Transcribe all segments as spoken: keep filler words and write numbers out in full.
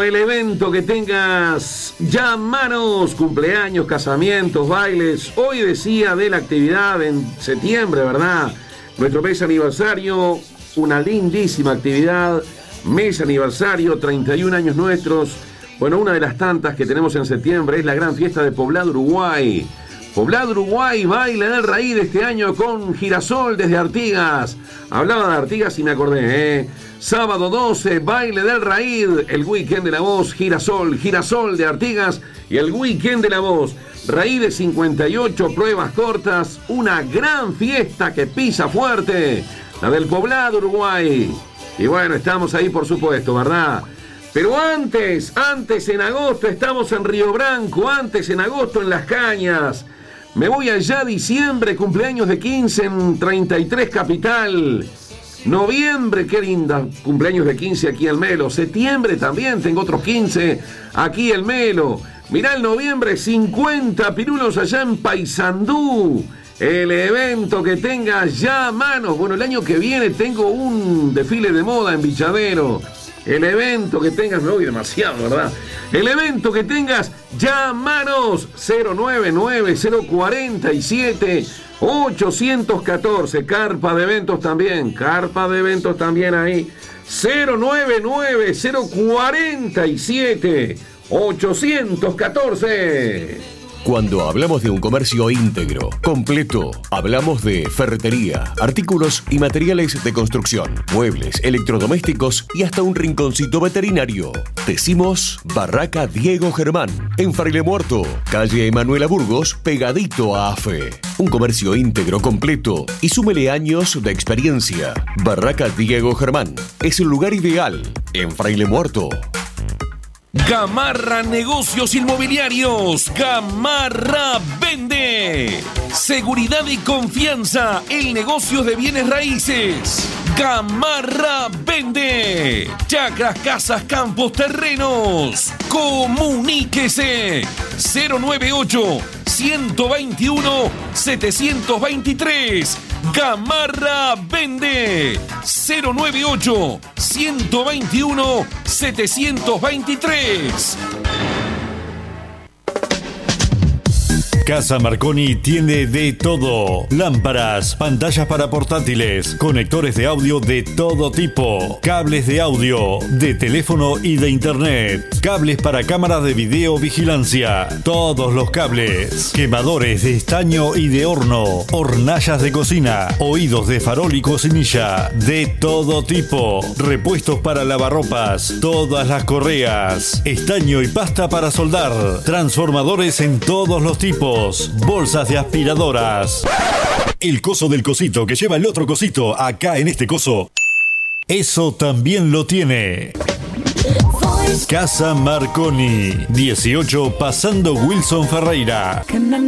el evento que tengas. Llámanos, cumpleaños, casamientos, bailes. Hoy decía de la actividad en septiembre, ¿verdad? Nuestro mes aniversario, una lindísima actividad. Mes aniversario, treinta y un años nuestros. Bueno, una de las tantas que tenemos en septiembre es la gran fiesta de Poblado, Uruguay. Poblado, Uruguay baila en el raíz de este año con Girasol desde Artigas. Hablaba de Artigas y me acordé, ¿eh? Sábado doce, baile del raíz, el weekend de la voz, Girasol, Girasol de Artigas y el weekend de la voz. Raíz de cincuenta y ocho, pruebas cortas, una gran fiesta que pisa fuerte, la del Poblado, Uruguay. Y bueno, estamos ahí por supuesto, ¿verdad? Pero antes, antes en agosto estamos en Río Branco, antes en agosto en Las Cañas. Me voy allá diciembre, cumpleaños de quince en treinta y tres Capital. Noviembre, qué linda, cumpleaños de quince aquí en Melo. Septiembre también, tengo otros quince aquí en Melo. Mirá el noviembre, cincuenta pirulos allá en Paysandú. El evento que tengas ya a mano. Bueno, el año que viene tengo un desfile de moda en Villadero. El evento que tengas, me voy demasiado, ¿verdad? El evento que tengas, llámanos cero nueve nueve, cero cuatro siete, ocho uno cuatro. Carpa de eventos también, carpa de eventos también ahí. cero nueve nueve, cero cuatro siete, ocho uno cuatro. Cuando hablamos de un comercio íntegro, completo, hablamos de ferretería, artículos y materiales de construcción, muebles, electrodomésticos y hasta un rinconcito veterinario. Decimos Barraca Diego Germán, en Fraile Muerto, calle Emanuela Burgos, pegadito a AFE. Un comercio íntegro, completo y súmele años de experiencia. Barraca Diego Germán es el lugar ideal en Fraile Muerto. Gamarra Negocios Inmobiliarios. Gamarra vende. Seguridad y confianza en negocios de bienes raíces. Gamarra vende. Chacras, casas, campos, terrenos. Comuníquese. cero nueve ocho, ciento veintiuno, setecientos veintitrés. Gamarra vende. cero nueve ocho, ciento veintiuno, setecientos veintitrés. Casa Marconi tiene de todo: lámparas, pantallas para portátiles, conectores de audio de todo tipo, cables de audio, de teléfono y de internet, cables para cámaras de video vigilancia, todos los cables, quemadores de estaño y de horno, hornallas de cocina, oídos de farol y cocinilla, de todo tipo, repuestos para lavarropas, todas las correas, estaño y pasta para soldar, transformadores en todos los tipos, bolsas de aspiradoras. El coso del cosito que lleva el otro cosito acá en este coso, eso también lo tiene. Casa Marconi, dieciocho pasando Wilson Ferreira.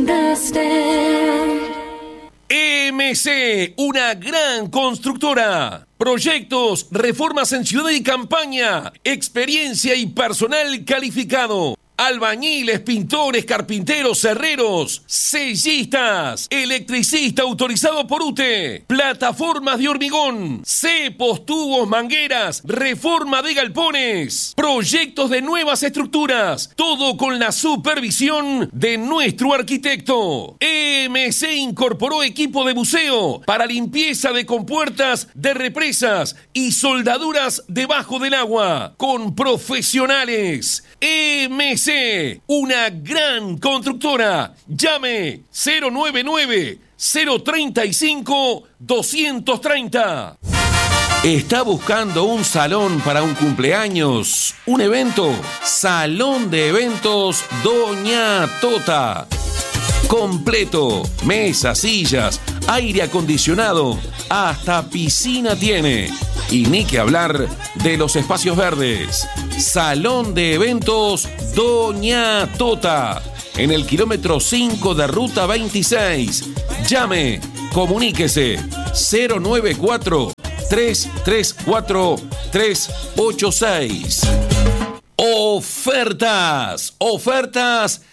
M C, una gran constructora. Proyectos, reformas en ciudad y campaña. Experiencia y personal calificado. Albañiles, pintores, carpinteros, herreros, sellistas, electricista autorizado por U T E, plataformas de hormigón, cepos, tubos, mangueras, reforma de galpones, proyectos de nuevas estructuras, todo con la supervisión de nuestro arquitecto. E M C incorporó equipo de buceo para limpieza de compuertas de represas y soldaduras debajo del agua, con profesionales. E M C, una gran constructora. Llame cero nueve nueve, cero treinta y cinco, doscientos treinta. ¿Está buscando un salón para un cumpleaños, un evento? Salón de Eventos Doña Tota. Completo, mesas, sillas, aire acondicionado, hasta piscina tiene. Y ni que hablar de los espacios verdes. Salón de Eventos Doña Tota, en el kilómetro cinco de Ruta veintiséis. Llame, comuníquese cero nueve cuatro, tres tres cuatro, tres ocho seis. Ofertas, ofertas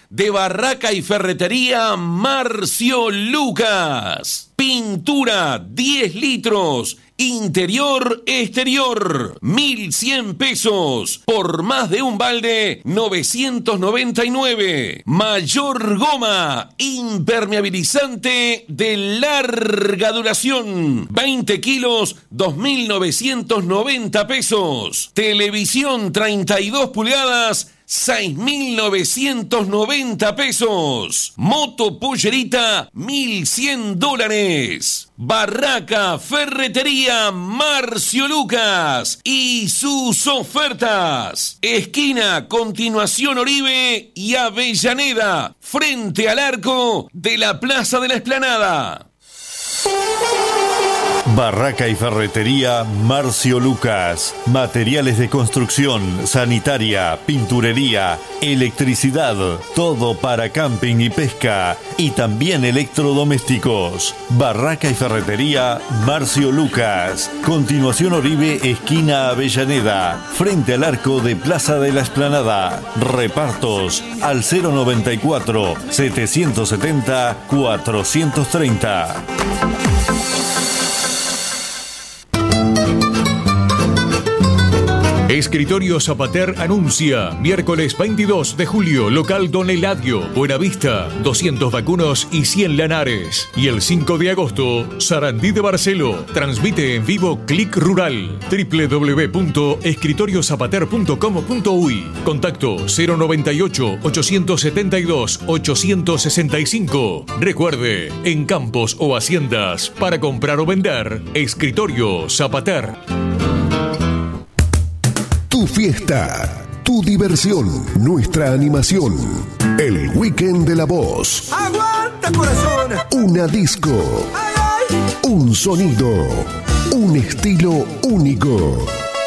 de Barraca y Ferretería Marcio Lucas. Pintura diez litros, interior, exterior, mil cien pesos. Por más de un balde, novecientos noventa y nueve. Mayor goma, impermeabilizante de larga duración, veinte kilos, dos mil novecientos noventa pesos. Televisión treinta y dos pulgadas, seis mil novecientos noventa pesos. Moto pollerita, mil cien dólares. Barraca Ferretería Marcio Lucas y sus ofertas. Esquina Continuación Oribe y Avellaneda, frente al arco de la Plaza de la Explanada. Barraca y Ferretería Marcio Lucas. Materiales de construcción, sanitaria, pinturería, electricidad, todo para camping y pesca y también electrodomésticos. Barraca y Ferretería Marcio Lucas. Continuación Oribe, esquina Avellaneda, frente al arco de Plaza de la Explanada. Repartos al cero noventa y cuatro, setecientos setenta, cuatrocientos treinta. Escritorio Zapater anuncia miércoles veintidós de julio, local Don Eladio, Buenavista, doscientos vacunos y cien lanares. Y el cinco de agosto, Sarandí de Barcelo. Transmite en vivo Click Rural, doble u doble u doble u punto escritorio zapater punto com punto uy. Contacto cero noventa y ocho, ochocientos setenta y dos, ochocientos sesenta y cinco. Recuerde, en campos o haciendas, para comprar o vender, Escritorio Zapater. Tu fiesta, tu diversión, nuestra animación. El Weekend de la Voz. ¡Aguanta, corazón! Una disco. ¡Ay, ay! Un sonido. Un estilo único.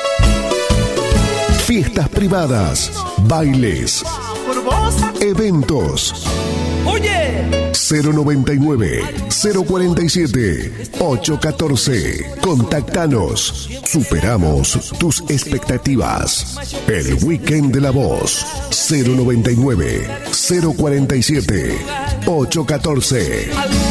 Fiestas privadas, bailes, Por vos. eventos. ¡Oye! cero noventa y nueve, cero cuarenta y siete, ocho catorce. Contactanos. Superamos tus expectativas. El Weekend de la Voz. cero noventa y nueve, cero cuarenta y siete, ocho catorce.